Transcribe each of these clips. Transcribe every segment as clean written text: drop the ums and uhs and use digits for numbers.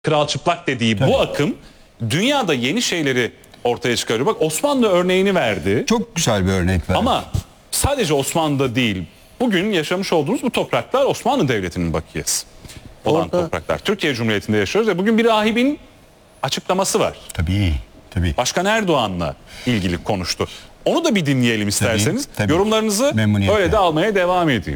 Kral Çıplak dediği bu akım dünyada yeni şeyleri ortaya çıkarıyor. Bak Osmanlı örneğini verdi. Çok güzel bir örnek verdi. Ama sadece Osmanlı'da değil. Bugün yaşamış olduğumuz bu topraklar Osmanlı Devleti'nin bakiyesi olan topraklar. Türkiye Cumhuriyeti'nde yaşıyoruz ve bugün bir rahibin açıklaması var. Tabii. Başkan Erdoğan'la ilgili konuştu. Onu da bir dinleyelim isterseniz. Tabii. Yorumlarınızı öyle de almaya devam edeyim.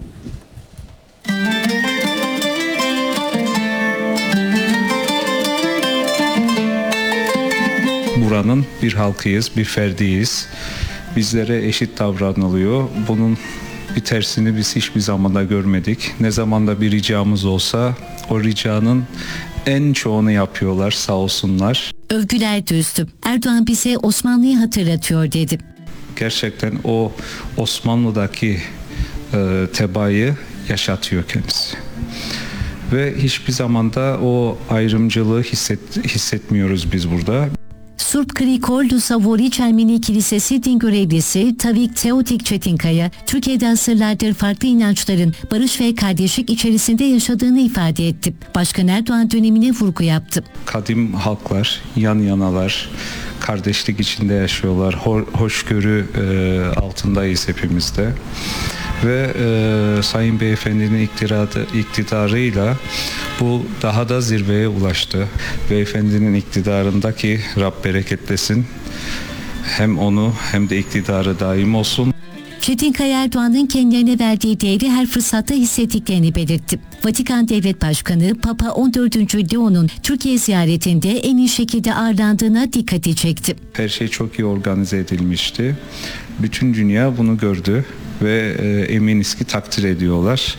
Buranın bir halkıyız, bir ferdiyiz. Bizlere eşit davranılıyor. Bunun bir tersini biz hiçbir zamanda görmedik. Ne zamanda bir ricamız olsa o ricanın en çoğunu yapıyorlar, sağ olsunlar. Övgüler düzdü. Erdoğan bize Osmanlı'yı hatırlatıyor dedi. Gerçekten o Osmanlı'daki tebaayı yaşatıyor kendisi. Ve hiçbir zamanda o ayrımcılığı hissetmiyoruz biz burada. Surp Krikoldu Savori Çelmeni Kilisesi din görevlisi Tavik Teotik Çetinkaya, Türkiye'de asırlardır farklı inançların barış ve kardeşlik içerisinde yaşadığını ifade etti. Başkan Erdoğan dönemine vurgu yaptı. Kadim halklar, yan yanalar, kardeşlik içinde yaşıyorlar. Hoşgörü altındayız hepimiz de. Ve Sayın Beyefendinin iktidarıyla bu daha da zirveye ulaştı. Beyefendinin iktidarındaki Rab bereketlesin. Hem onu hem de iktidarı daim olsun. Çetinkaya Erdoğan'ın kendilerine verdiği değeri her fırsatta hissettiklerini belirtti. Vatikan Devlet Başkanı Papa 14. Leo'nun Türkiye ziyaretinde en iyi şekilde ağırlandığına dikkati çekti. Her şey çok iyi organize edilmişti. Bütün dünya bunu gördü ve eminiz ki takdir ediyorlar.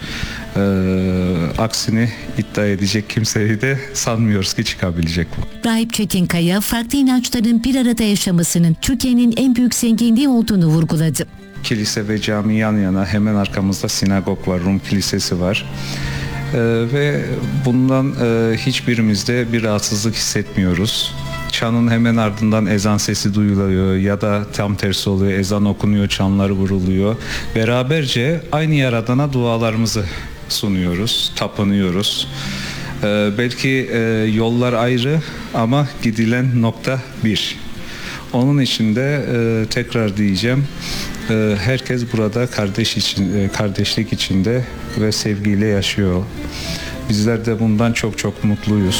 Aksini iddia edecek kimseyi de sanmıyoruz ki çıkabilecek bu. Rahip Çetinkaya farklı inançların bir arada yaşamasının Türkiye'nin en büyük zenginliği olduğunu vurguladı. Kilise ve cami yan yana, hemen arkamızda sinagog var, Rum kilisesi var. Ve bundan hiçbirimizde bir rahatsızlık hissetmiyoruz. Çanın hemen ardından ezan sesi duyuluyor ya da tam tersi oluyor, ezan okunuyor, çanlar vuruluyor. Beraberce aynı Yaradan'a dualarımızı sunuyoruz, tapınıyoruz. Belki yollar ayrı ama gidilen nokta bir. Onun için de tekrar diyeceğim, herkes burada kardeşlik içinde ve sevgiyle yaşıyor. Bizler de bundan çok mutluyuz.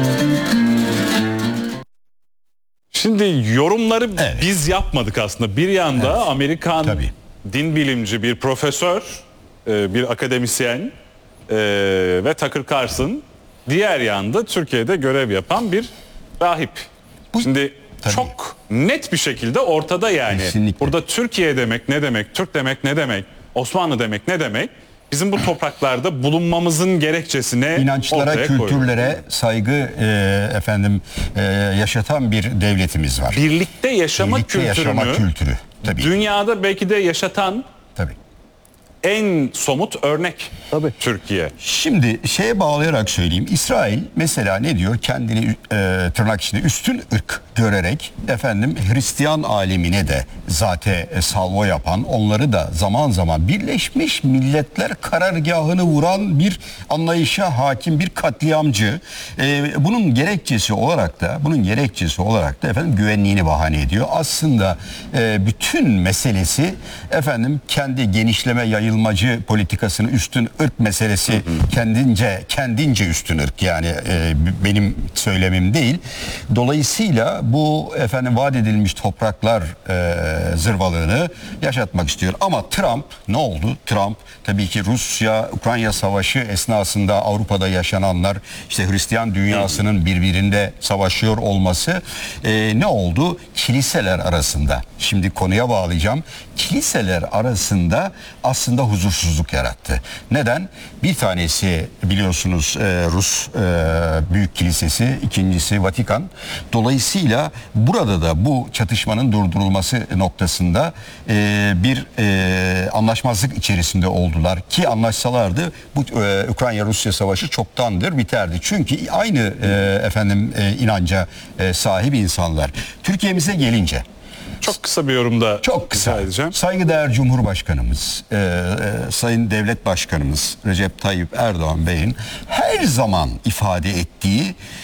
Şimdi yorumları biz yapmadık aslında. Bir yanda Amerikan din bilimci bir profesör, bir akademisyen ve Tucker Carlson, diğer yanda Türkiye'de görev yapan bir rahip. Şimdi çok net bir şekilde ortada yani. Kesinlikle. Burada Türkiye demek ne demek, Türk demek ne demek, Osmanlı demek ne demek? Bizim bu topraklarda bulunmamızın gerekçesine İnançlara, kültürlere saygı yaşatan bir devletimiz var. Birlikte yaşama kültürünü tabii. Dünyada belki de yaşatan Tabii. en somut örnek Türkiye. Şimdi şeye bağlayarak söyleyeyim. İsrail mesela ne diyor? Kendini tırnak içinde üstün ırk görerek Hristiyan alemine de salvo yapan, onları da zaman zaman Birleşmiş Milletler karargahını vuran bir anlayışa hakim bir katliamcı. Bunun gerekçesi olarak da güvenliğini bahane ediyor. Aslında bütün meselesi kendi genişleme yayılmacı politikasını, üstün ırk meselesi, kendince üstün ırk, yani benim söylemim değil. Dolayısıyla bu vaat edilmiş topraklar zırvalığını yaşatmak istiyor. Ama Trump ne oldu? Trump tabii ki Rusya-Ukrayna savaşı esnasında Avrupa'da yaşananlar, işte Hristiyan dünyasının birbirinde savaşıyor olması ne oldu? Kiliseler arasında, şimdi konuya bağlayacağım, kiliseler arasında aslında huzursuzluk yarattı. Neden? Bir tanesi biliyorsunuz Rus Büyük Kilisesi, ikincisi Vatikan. Dolayısıyla burada da bu çatışmanın durdurulması noktasında bir anlaşmazlık içerisinde oldular ki anlaşsalardı bu Ukrayna-Rusya savaşı çoktandır biterdi. Çünkü aynı inanca sahip insanlar. Türkiye'mize gelince Çok kısa bir yorumda Çok kısa. rica edeceğim. Saygıdeğer Cumhurbaşkanımız, Sayın Devlet Başkanımız Recep Tayyip Erdoğan Bey'in her zaman ifade ettiği